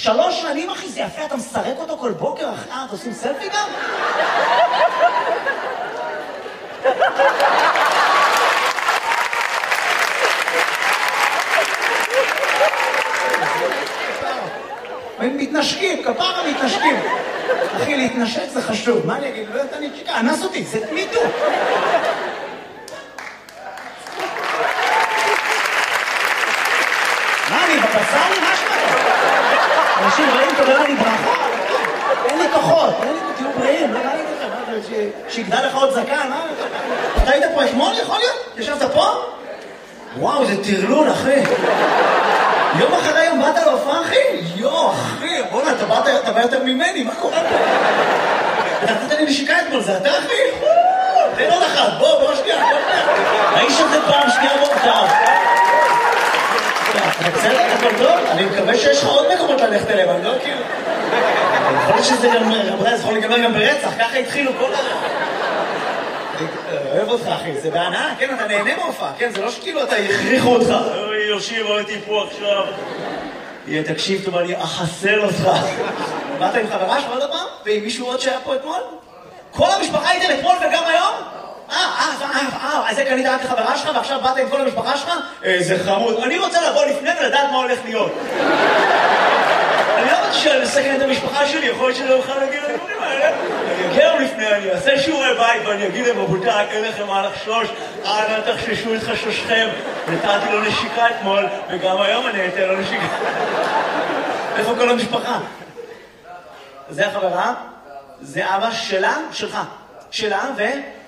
3 שנים, אחי, זה יפה, אתה מסרק אותו כל בוקר, אחי, אתה עושים סלפי גם? מתנשקים, כפרה מתנשקים. אחי, להתנשק זה חשוב. מה אני אגיד? לא יודעת, אני צ'יקה, אנס אותי, זה מיטו. מה, אני בבצל? מה שמעת? אנשים רעים תודה לי ברכה. אין לי כוחות, תהיו בריאים, לא ראיתי לכם, שיגדל לך עוד זקן, מה? אתה היית פה אתמול, יכול להיות? ישבת פה? וואו, זה טרלול, אחי. יום אחרי יום באת להופעה, אחי? יו, אחי, בוא'נה, אתה בא יותר ממני, מה קורה פה? אתה נתת לי נשיקה אתמול, זה אתה, אחי? תן עוד אחת, בוא שנייה, האיש הזה פעם שנייה בוא טוב. בסדר, הכל טוב? אני מקווה שיש לך עוד מקומות ללכת אליהם, אני לא כאילו... יכול להיות שזה גם, זה יכול להיגמר גם ברצח, ככה התחילו כל אוהב אותך, אחי, זה בהנאה, כן, אתה נהנה מהופעה, כן, זה לא שכאילו אתה הכריחו אותך. אוי, יושיב, הייתי פה עכשיו. תקשיב טוב, אני אחסל אותך. באת עם חברה שלך עוד הפעם? ועם מישהו עוד שהיה פה אתמול? כל המשפחה הייתם אתמול וגם היום? אז זה קנית רק לחברה שלך ועכשיו באת עם כל המשפחה שלך? זה חמוד. אני רוצה לבוא לפני ולדעת מה הולך להיות. אני לא רוצה לסכן את המשפחה שלי, יכול להיות שלא אוכל להגיד לדברים האלה. אני אגיע לפני, אני אעשה שיעורי בית ואני אגיד להם, רבותיי, אין לכם מה לחשוש, אנא תחששו את חששכם. נתתי לו נשיקה אתמול, וגם היום אני אתן לו נשיקה. איפה כל המשפחה? זה החברה? זה אבא שלה? שלך. שלה ו...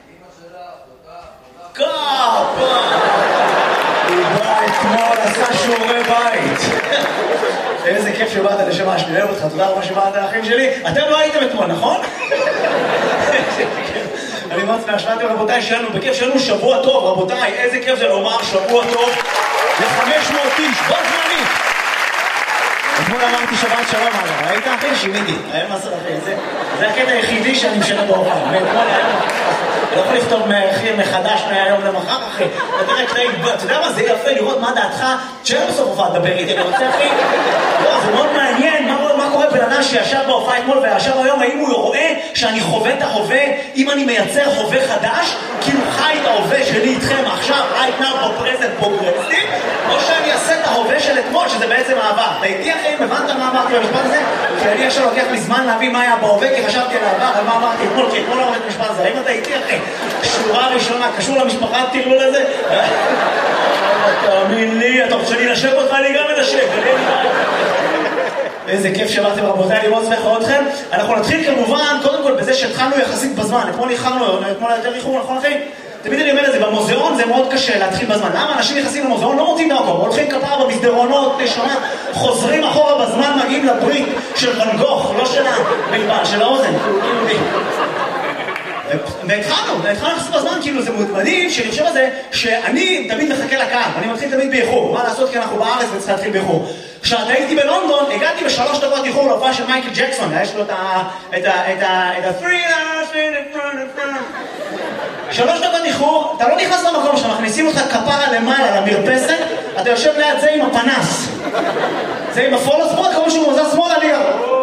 קאפה! הוא בא אתמול, עשה שיעורי בית. איזה כיף שבאת לשמה שלי, אוהב אותך, תודה רבה שבאת לאחים שלי. אתם לא הייתם אתמול, נכון? אני מאוד שמחתי רבותיי שלנו, בכיף שלנו שבוע טוב, רבותיי, איזה כיף זה לומר שבוע טוב ל-500 איש, בוא זמני. אתמול אמרתי שבת שלום, ראית אחי? שיניתי, היום מסר אחי, זה הקטע היחידי שאני משנה בהופעה, מאתמול היום. אני לא יכול לכתוב מחדש מהיום למחר, אחי. אתה יודע מה, זה יפה לראות מה דעתך, שאין בסוף הופעה לדבר איתי, אני רוצה, אחי. לא, זה מאוד מעניין, מה קורה בן אדם שישב בהופעה אתמול וישב היום, האם הוא רואה שאני חווה את ההווה, אם אני מייצר הווה חדש, כאילו חי את ההווה שלי איתכם עכשיו, right now, בפרזנט פרוגרסיב, או שאני אעשה את ההווה של אתמול, שזה בעצם העבר. אתה איתי, אחי, הבנת מה אמרתי במשפט הזה? כי אני עכשיו לוקח לי זמן להבין מה היה בהווה, כי חשבתי על העבר, על מה אמרתי אתמול, כי אתמול אמרתי את המשפט הזה. האם אתה איתי, אחי? שורה ראשונה, קשור למשפחה, תראו לזה? תאמין לי, אתה רוצה להינשק אותך, אני גם מנשק. איזה כיף שבאתם רבותיי, אני מאוד שמח לראות אתכם. אנחנו נתחיל כמובן, קודם כל בזה שהתחלנו יחסית בזמן. אתמול יותר איחור, נכון אחי? תמיד אני אומר את זה, במוזיאון זה מאוד קשה להתחיל בזמן. למה? אנשים נכנסים למוזיאון, לא מוצאים את המקום, הולכים כפרה במסדרונות, שנה, חוזרים אחורה בזמן, מגיעים לברית של ואן גוך, לא של האוזן. והתחלנו לחסות בזמן, כאילו זה מדהים שאני חושב על זה שאני תמיד מחכה לקהל, אני מתחיל תמיד באיחור, מה לעשות כי אנחנו בארץ וצריך להתחיל באיחור. כשהייתי בלונדון, הגעתי ב3 דקות איחור להופעה של מייקל ג'קסון, יש לו את ה-3 דקות איחור, אתה לא נכנס למקום שאתה מכניסים אותך כפרה למעלה למרפסת, אתה יושב ליד זה עם הפנס, זה עם הפולו שמאל, כמו שהוא מוזר שמאל עליה.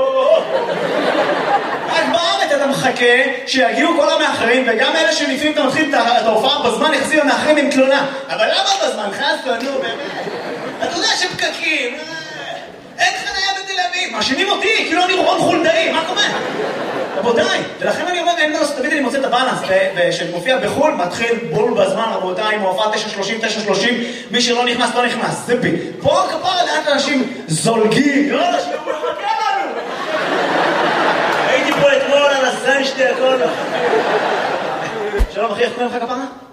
רק בארץ אתה מחכה שיגיעו כל המאחרים, וגם אלה שלפעמים אתה מתחיל את ההופעה בזמן, יחסים המאחרים עם תלונה. אבל למה בזמן? חסו, נו באמת. אתה יודע שפקקים, אין חניה בתל אביב, מאשימים אותי, כאילו אני רון חולדאי, מה קורה? רבותיי, ולכן אני אומר, אין דרוס, תמיד אני מוצא את הבאלנס, שמופיע בחול, מתחיל בול בזמן, רבותיי, עם ההופעה 9:30, מי שלא נכנס, לא נכנס, זה בי. פה כפרה לאט אנשים זולגים, לא אנשים, הוא מחכה לנו. הייתי פה אתמול על הסן שתי הכל. שלום אחי, איך קוראים לך כפרה?